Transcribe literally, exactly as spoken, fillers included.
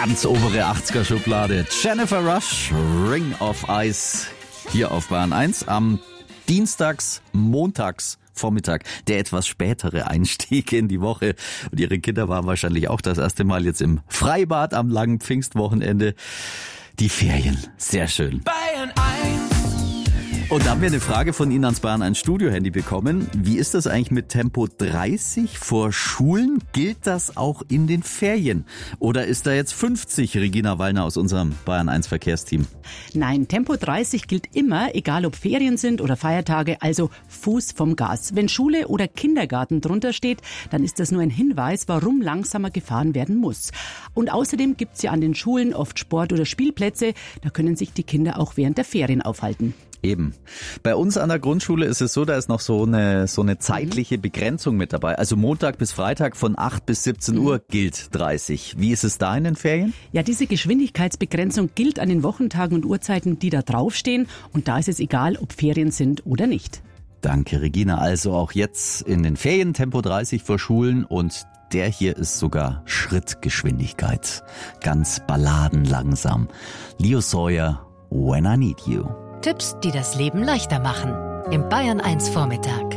Ganz obere achtziger-Schublade. Jennifer Rush, Ring of Ice. Hier auf Bayern eins am Dienstags, Montags Vormittag, der etwas spätere Einstieg in die Woche. Und Ihre Kinder waren wahrscheinlich auch das erste Mal jetzt im Freibad am langen Pfingstwochenende. Die Ferien, sehr schön. Bayern eins. Und da haben wir eine Frage von Ihnen ans Bayern eins Studio-Handy bekommen. Wie ist das eigentlich mit Tempo dreißig vor Schulen? Gilt das auch in den Ferien? Oder ist da jetzt fünfzig, Regina Wallner aus unserem Bayern eins Verkehrsteam? Nein, Tempo dreißig gilt immer, egal ob Ferien sind oder Feiertage, also Fuß vom Gas. Wenn Schule oder Kindergarten drunter steht, dann ist das nur ein Hinweis, warum langsamer gefahren werden muss. Und außerdem gibt's ja an den Schulen oft Sport- oder Spielplätze, da können sich die Kinder auch während der Ferien aufhalten. Eben. Bei uns an der Grundschule ist es so, da ist noch so eine, so eine zeitliche Begrenzung mit dabei. Also Montag bis Freitag von acht bis siebzehn Uhr gilt dreißig. Wie ist es da in den Ferien? Ja, diese Geschwindigkeitsbegrenzung gilt an den Wochentagen und Uhrzeiten, die da draufstehen. Und da ist es egal, ob Ferien sind oder nicht. Danke, Regina. Also auch jetzt in den Ferien Tempo dreißig vor Schulen und der hier ist sogar Schrittgeschwindigkeit. Ganz balladenlangsam. Leo Sawyer, When I Need You. Tipps, die das Leben leichter machen. Im Bayern eins Vormittag.